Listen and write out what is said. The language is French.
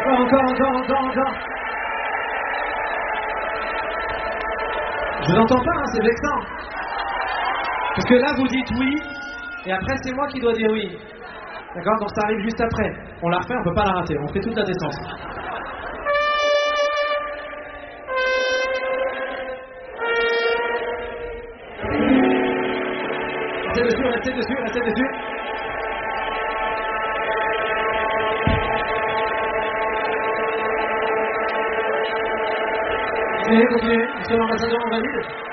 Encore. Je vous entends pas, hein, c'est vexant. Parce que là, vous dites oui, et après, c'est moi qui dois dire oui. D'accord? Donc ça arrive juste après. On la refait, on peut pas la rater. On fait toute la descente. Restez dessus. Continuez. Monsieur l'ambassadeur, on valide.